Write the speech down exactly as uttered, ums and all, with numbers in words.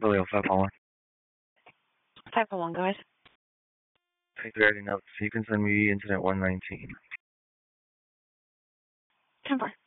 Leo, five one one. five one one, go ahead. Take the writing notes. You can send me incident one nineteen. ten four.